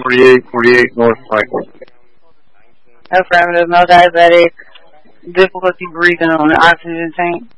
4848 North Franklin. Affirmative, no diabetic, difficulty breathing on the oxygen tank.